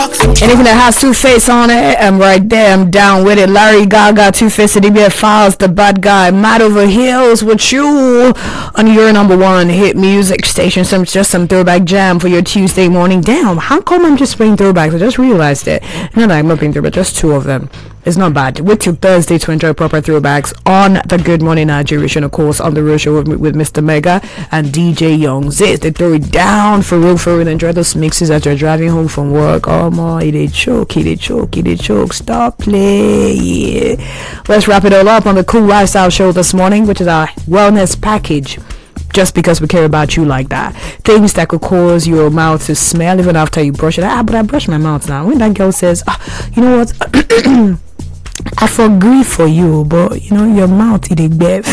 Anything that has Two Face on it, I'm right there. I'm down with it. Larry Gaga, Two Face, DBF Files, The Bad Guy, Mad Over Heels with you on your number one hit music station. Some throwback jam for your Tuesday morning. Damn, how come I'm just playing throwbacks? I just realized it. No, I'm not playing throwbacks, just two of them. It's not bad. Wait till Thursday to enjoy proper throwbacks on the Good Morning Nigeria, of course, on the road show with Mr. Mega and DJ Young Zit. They throw it down for real, enjoy those mixes as you're driving home from work. Oh my, it choke. Stop play. Let's wrap it all up on the Cool Lifestyle Show this morning, which is our wellness package. Just because we care about you like that. Things that could cause your mouth to smell even after you brush it. But I brush my mouth now. When that girl says, you know what? I forgive for you, but you know your mouth is a beef.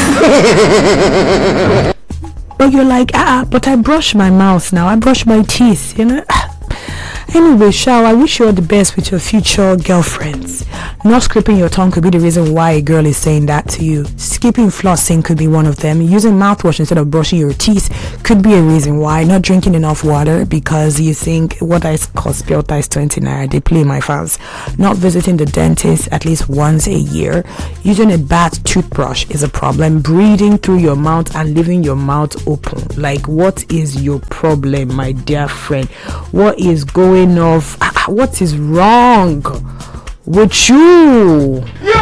But you're like, but I brush my mouth now. I brush my teeth, you know. Anyway, I wish you all the best with your future girlfriends. Not scraping your tongue could be the reason why a girl is saying that to you. Skipping flossing could be one of them. Using mouthwash instead of brushing your teeth could be a reason why. Not drinking enough water because you think what I cost Piota is 20 naira. They play my fans. Not visiting the dentist at least once a year. Using a bad toothbrush is a problem. Breathing through your mouth and leaving your mouth open. Like, what is your problem, my dear friend? What is going off? What is wrong with you?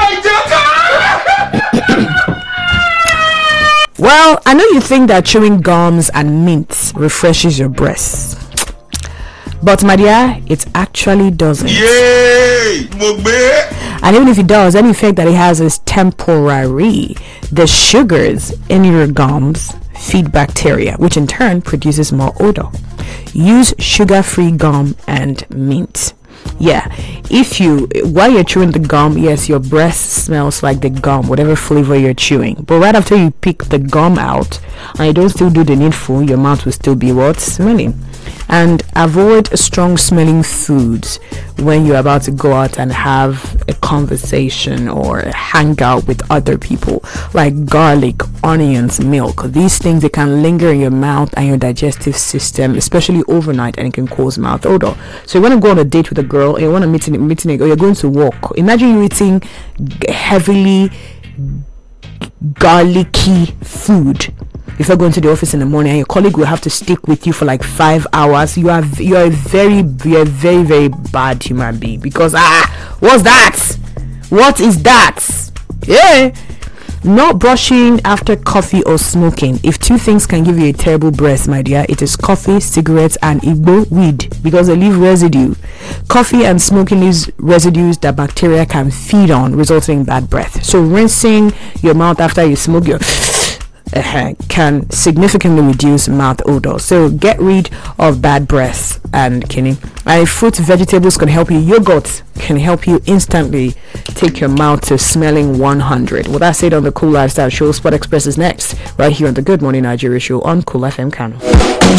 Well, I know you think that chewing gums and mints refreshes your breasts, but my dear, it actually doesn't. Yay! And even if it does, any effect that it has is temporary. The sugars in your gums feed bacteria, which in turn produces more odor. Use sugar-free gum and mint. Yeah, while you're chewing the gum, yes, your breath smells like the gum, whatever flavor you're chewing. But right after you pick the gum out and you don't still do the needful, your mouth will still be smelling. And avoid strong smelling foods when you're about to go out and have a conversation or hang out with other people, like garlic, onions, milk. These things, they can linger in your mouth and your digestive system, especially overnight, and it can cause mouth odor. So you want to go on a date with a girl, and you want to meet or you're going to walk. Imagine you eating heavily garlicky food before going to the office in the morning, and your colleague will have to stick with you for like 5 hours. You are a very, very bad human being, because what's that? What is that? Yeah. Not brushing after coffee or smoking. If two things can give you a terrible breath, my dear, it is coffee, cigarettes, and Igbo weed, because they leave residue. Coffee and smoking leaves residues that bacteria can feed on, resulting in bad breath. So rinsing your mouth after you smoke can significantly reduce mouth odor. So get rid of bad breath and fruits, vegetables can help you. Yogurt can help you instantly take your mouth to smelling 100. Well, that's it on the Cool Lifestyle Show. Spot Express is next, right here on the Good Morning Nigeria Show on Cool FM Kano.